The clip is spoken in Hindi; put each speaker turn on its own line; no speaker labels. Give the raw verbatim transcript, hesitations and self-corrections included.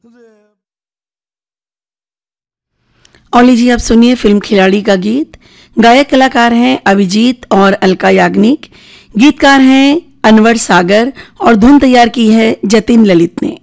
और लीजिए आप सुनिए फिल्म खिलाड़ी का गीत। गायक कलाकार हैं अभिजीत और अलका याग्निक, गीतकार हैं अनवर सागर और धुन तैयार की है जतिन ललित ने।